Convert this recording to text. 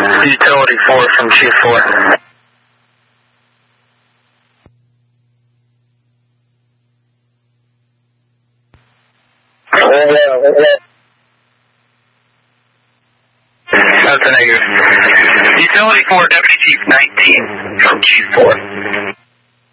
Utility 4 from Chief 4. That's a negative. Utility 4, Deputy Chief 19 from Chief 4.